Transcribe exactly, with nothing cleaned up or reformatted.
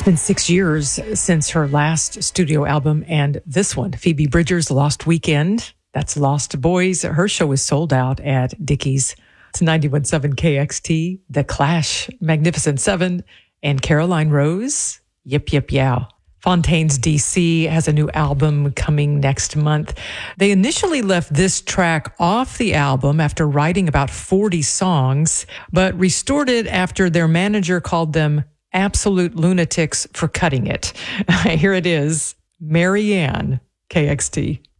Been six years since her last studio album and this one, Phoebe Bridgers' Lost Weekend. That's Lost Boys. Her show is sold out at Dickies. It's ninety-one point seven K X T, The Clash, Magnificent Seven, and Caroline Rose, Yip Yip Yow. Fontaines D C has a new album coming next month. They initially left this track off the album after writing about forty songs, but restored it after their manager called them absolute lunatics for cutting it. Here it is, Marianne, K X T.